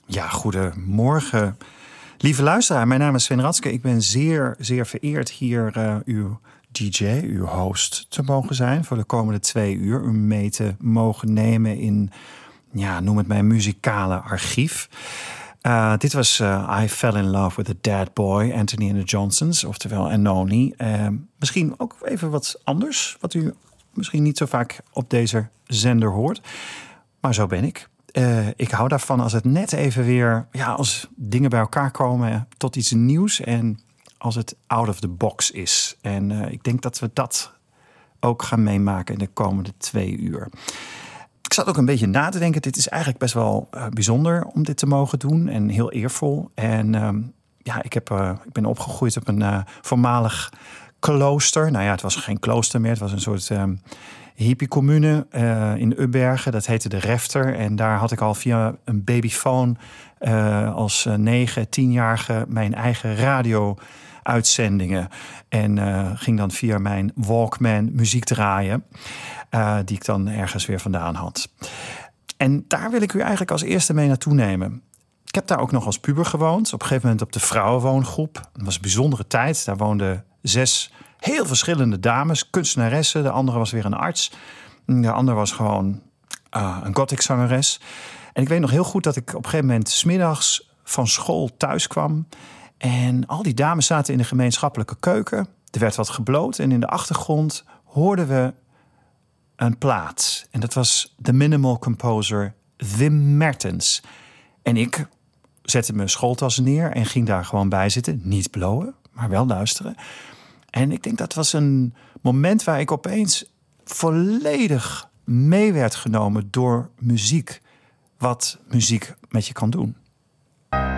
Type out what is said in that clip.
Ja, goedemorgen. Lieve luisteraar, mijn naam is Sven Ratske. Ik ben zeer, zeer vereerd hier uw DJ, uw host te mogen zijn voor de komende 2 uur. U mee te mogen nemen in, ja, noem het mijn muzikale archief. Dit was I Fell in Love with a Dead Boy, Anthony and the Johnsons, oftewel Anoni. Misschien ook even wat anders, wat u misschien niet zo vaak op deze zender hoort. Maar zo ben ik. Ik hou daarvan als het net even weer, ja, als dingen bij elkaar komen tot iets nieuws en als het out of the box is. En ik denk dat we dat ook gaan meemaken in de komende 2 uur. Ik zat ook een beetje na te denken. Dit is eigenlijk best wel bijzonder om dit te mogen doen en heel eervol. En ik ben opgegroeid op een voormalig klooster. Nou ja, het was geen klooster meer. Het was een soort hippie-commune in Ubbergen. Dat heette de Refter. En daar had ik al via een babyfoon als 9, 10-jarige mijn eigen radio-uitzendingen. En ging dan via mijn Walkman muziek draaien. Die ik dan ergens weer vandaan had. En daar wil ik u eigenlijk als eerste mee naartoe nemen. Ik heb daar ook nog als puber gewoond. Op een gegeven moment op de vrouwenwoongroep. Dat was een bijzondere tijd. Daar woonden 6 heel verschillende dames, kunstenaressen. De andere was weer een arts. De andere was gewoon een gothic-zangeres. En ik weet nog heel goed dat ik op een gegeven moment 's middags van school thuis kwam. En al die dames zaten in de gemeenschappelijke keuken. Er werd wat gebloot en in de achtergrond hoorden we een plaat. En dat was de minimal composer Wim Mertens. En ik zette mijn schooltas neer en ging daar gewoon bij zitten. Niet blowen, maar wel luisteren. En ik denk dat was een moment waar ik opeens volledig mee werd genomen door muziek. Wat muziek met je kan doen.